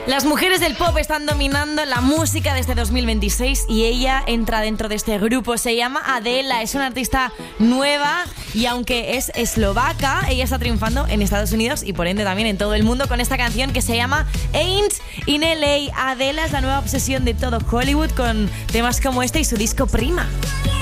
Las mujeres del pop están dominando la música desde 2026 y ella entra dentro de este grupo. Se llama Adela, es una artista nueva y aunque es eslovaca, ella está triunfando en Estados Unidos y por ende también en todo el mundo con esta canción que se llama Ain't in LA. Adela es la nueva obsesión de todo Hollywood con temas como este y su disco Prima.